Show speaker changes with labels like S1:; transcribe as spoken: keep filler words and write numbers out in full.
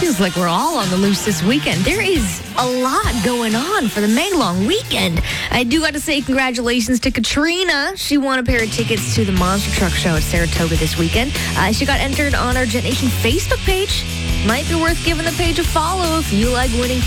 S1: Seems like we're all on the loose this weekend. There is a lot going on for the May long weekend. I do got to say congratulations to Katrina. She won a pair of tickets to the Monster Truck Show at Saratoga this weekend. Uh, she got entered on our Jet Nation Facebook page. Might be worth giving the page a follow if you like winning